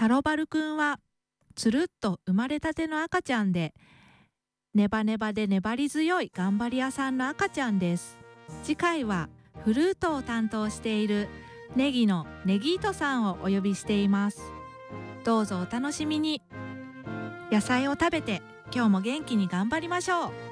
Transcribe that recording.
タロバルくんはつるっと生まれたての赤ちゃんで、ネバネバで粘り強い頑張り屋さんの赤ちゃんです。次回はフルートを担当しているネギのネギートさんをお呼びしています。どうぞお楽しみに。野菜を食べて今日も元気に頑張りましょう。